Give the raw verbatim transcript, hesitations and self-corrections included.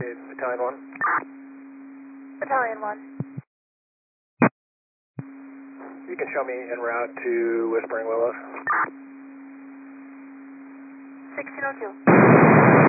Battalion one. Battalion one. You can show me en route to Whispering Willows. sixteen oh two.